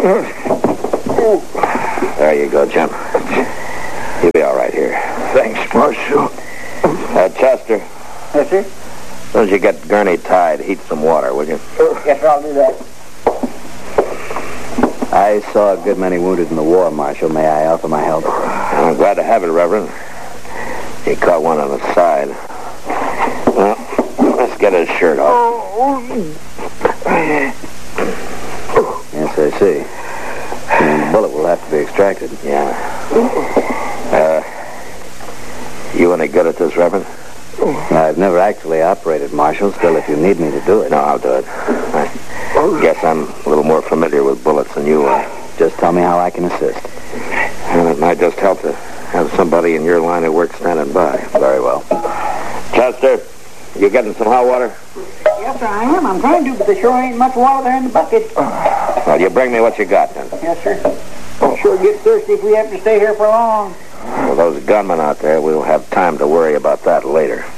There you go, Jim. You'll be all right here. Thanks, Marshal. Chester. Yes, sir? As soon as you get Gurney tied, heat some water, will you? Yes, sir, I'll do that. I saw a good many wounded in the war, Marshal. May I offer my help? I'm glad to have it, Reverend. He caught one on the side. Well, let's get his shirt off. Yes, I see. The bullet will have to be extracted. Yeah. You any good at this, Reverend? I've never actually operated, Marshal. Still, if you need me to do it. No, I'll do it. I guess I'm a little more familiar with bullets than you are. Just tell me how I can assist. And it might just help to have somebody in your line of work standing by. Very well. Chester, you getting some hot water? Yes, sir, I am. I'm trying to, but there sure ain't much water there in the bucket. Well, you bring me what you got, then. Yes, sir. I'll sure get thirsty if we have to stay here for long. Well, those gunmen out there, we'll have time to worry about that later.